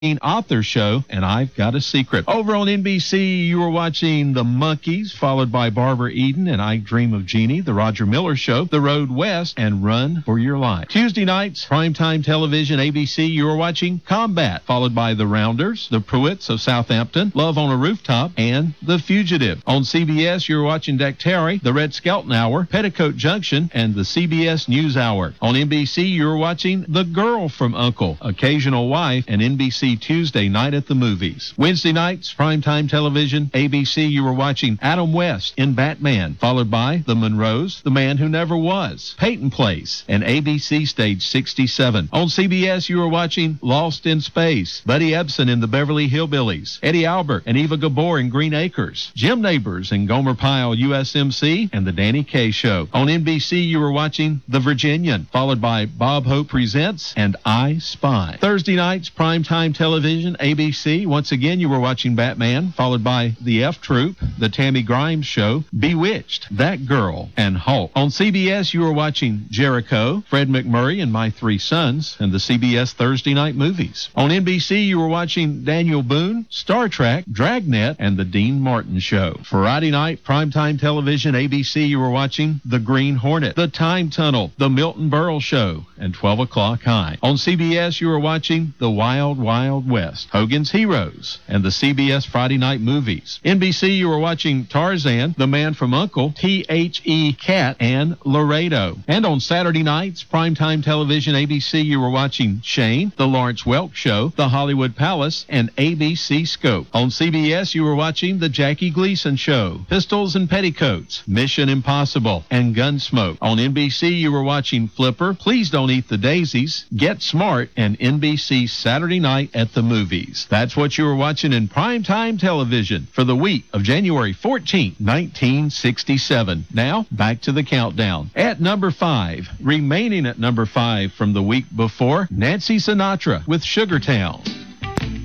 Author Show, and I've Got a Secret. Over on NBC, you were watching The Monkees, followed by Barbara Eden and I Dream of Jeannie, The Roger Miller Show, The Road West, and Run for Your Life. Tuesday nights, primetime television, ABC, you were watching Combat, followed by The Rounders, The Pruitts of Southampton, Love on a Rooftop, and The Fugitive. On CBS, you were watching Daktari, The Red Skelton Hour, Petticoat Junction, and the CBS News Hour. On NBC, you were watching The Girl from U.N.C.L.E., Occasional Wife, and NBC Tuesday Night at the Movies. Wednesday nights, primetime television, ABC, you were watching Adam West in Batman, followed by The Monroes, The Man Who Never Was, Peyton Place, and ABC Stage 67. On CBS, you were watching Lost in Space, Buddy Ebsen in The Beverly Hillbillies, Eddie Albert and Eva Gabor in Green Acres, Jim Neighbors and Gomer Pyle USMC, and The Danny Kaye Show. On NBC, you were watching The Virginian, followed by Bob Hope Presents and I Spy. Thursday nights, primetime television, ABC. Once again, you were watching Batman, followed by The F Troop, The Tammy Grimes Show, Bewitched, That Girl, and Hulk. On CBS, you were watching Jericho, Fred McMurray and My Three Sons, and the CBS Thursday Night Movies. On NBC, you were watching Daniel Boone, Star Trek, Dragnet, and The Dean Martin Show. Friday night, primetime television, ABC, you were watching The Green Hornet, The Time Tunnel, The Milton Berle Show, and 12 O'Clock High. On CBS, you were watching The Wild Wild West, Hogan's Heroes, and the CBS Friday Night Movies. NBC, you were watching Tarzan, The Man from U.N.C.L.E., THE Cat, and Laredo. And on Saturday nights, primetime television, ABC, you were watching Shane, The Lawrence Welk Show, The Hollywood Palace, and ABC Scope. On CBS, you were watching The Jackie Gleason Show, Pistols and Petticoats, Mission Impossible, and Gunsmoke. On NBC, you were watching Flipper, Please Don't Eat the Daisies, Get Smart, and NBC Saturday Night at the Movies. That's what you were watching in primetime television for the week of January 14, 1967. Now, back to the countdown. At number 5, remaining at number 5 from the week before, Nancy Sinatra with Sugar Town.